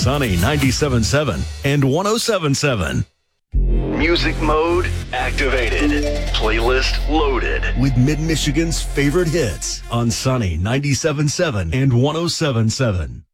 Sunny 97.7 and 107.7. Music mode activated. Playlist loaded. With Mid-Michigan's favorite hits on Sunny 97.7 and 107.7.